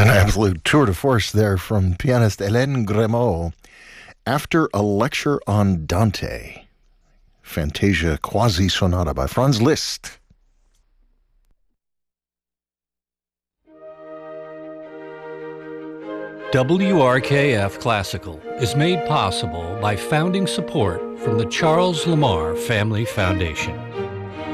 An absolute tour de force there from pianist Hélène Grimaud. After a lecture on Dante, Fantasia Quasi Sonata by Franz Liszt. WRKF Classical is made possible by founding support from the Charles Lamar Family Foundation.